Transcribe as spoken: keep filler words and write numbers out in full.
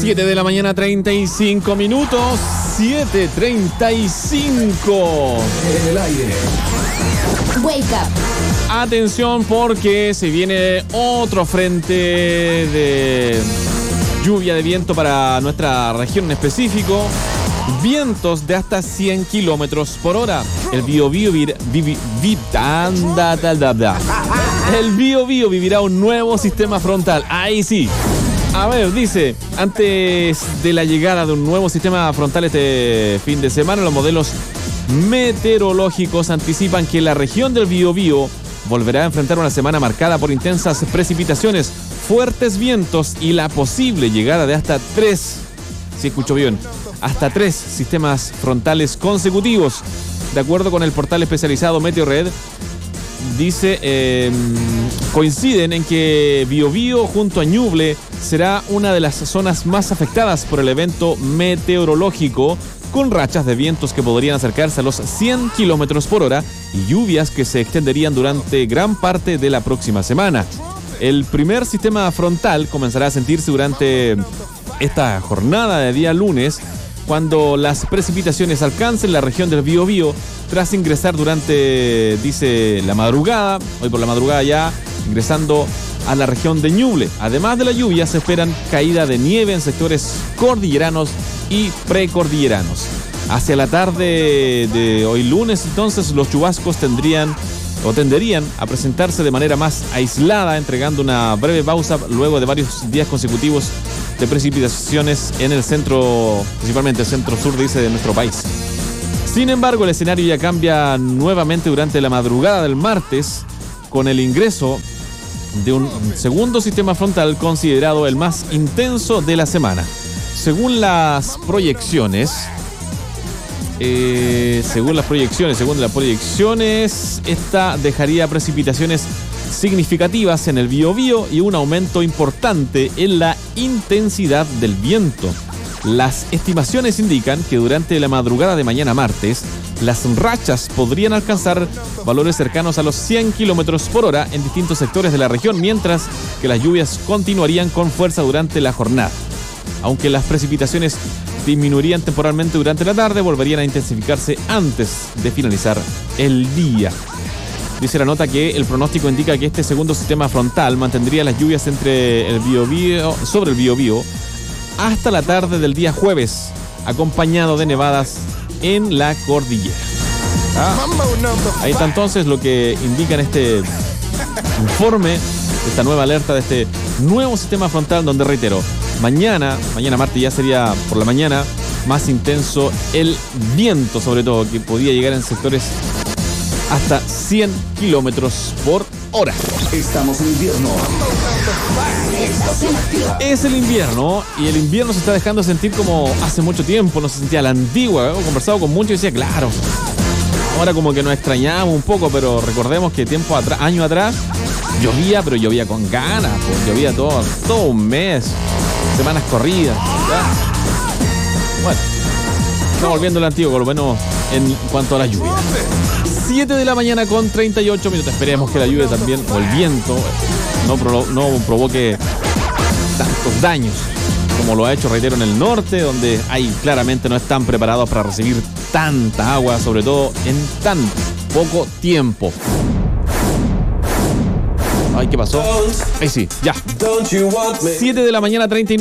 siete de la mañana, treinta y cinco minutos. siete treinta y cinco. En el aire. Wake up. Atención porque se viene otro frente de lluvia de viento para nuestra región en específico. Vientos de hasta cien kilómetros por hora. El Biobío vir, vivi, vi, anda, da, da, da. El Biobío vivirá un nuevo sistema frontal. Ahí sí. A ver, dice, antes de la llegada de un nuevo sistema frontal este fin de semana, los modelos meteorológicos anticipan que la región del Biobío volverá a enfrentar una semana marcada por intensas precipitaciones, fuertes vientos y la posible llegada de hasta tres, si escucho bien, hasta tres sistemas frontales consecutivos. De acuerdo con el portal especializado Meteorred, dice, eh, coinciden en que Biobío junto a Ñuble será una de las zonas más afectadas por el evento meteorológico, con rachas de vientos que podrían acercarse a los cien kilómetros por hora y lluvias que se extenderían durante gran parte de la próxima semana. El primer sistema frontal comenzará a sentirse durante esta jornada de día lunes, cuando las precipitaciones alcancen la región del Biobío, tras ingresar durante, dice, la madrugada, hoy por la madrugada ya, ingresando a la región de Ñuble. Además de la lluvia, se esperan caída de nieve en sectores cordilleranos y precordilleranos. Hacia la tarde de hoy lunes, entonces, los chubascos tendrían o tenderían a presentarse de manera más aislada, entregando una breve pausa luego de varios días consecutivos de precipitaciones en el centro, principalmente el centro-sur, dice, de nuestro país. Sin embargo, el escenario ya cambia nuevamente durante la madrugada del martes, con el ingreso de un segundo sistema frontal considerado el más intenso de la semana. Según las proyecciones, eh, según las proyecciones, según las proyecciones, esta dejaría precipitaciones significativas en el Biobío y un aumento importante en la intensidad del viento. Las estimaciones indican que durante la madrugada de mañana martes, las rachas podrían alcanzar valores cercanos a los cien kilómetros por hora en distintos sectores de la región, mientras que las lluvias continuarían con fuerza durante la jornada. Aunque las precipitaciones disminuirían temporalmente durante la tarde, volverían a intensificarse antes de finalizar el día. Dice la nota que el pronóstico indica que este segundo sistema frontal mantendría las lluvias entre el Biobío, sobre el Biobío hasta la tarde del día jueves, acompañado de nevadas en la cordillera. Ah, ahí está entonces lo que indica en este informe, esta nueva alerta de este nuevo sistema frontal, donde, reitero, mañana, mañana martes ya sería por la mañana más intenso el viento, sobre todo, que podía llegar en sectores hasta cien kilómetros por hora. Estamos en invierno. Es el invierno y el invierno se está dejando sentir como hace mucho tiempo, no se sentía a la antigua. He conversado con muchos y decía, claro, ahora como que nos extrañamos un poco, pero recordemos que tiempo atrás, años atrás, llovía, pero llovía con ganas, pues, llovía todo, todo un mes, semanas corridas. ¿Ya? Bueno, estamos volviendo al antiguo, por lo menos en cuanto a la lluvia. siete de la mañana con treinta y ocho minutos. Esperemos que la lluvia también, o el viento, no, pro, no provoque tantos daños como lo ha hecho, reitero, en el norte, donde ahí claramente no están preparados para recibir tanta agua, sobre todo en tan poco tiempo. Ay, ¿qué pasó? Ahí sí, ya. siete de la mañana, treinta y nueve.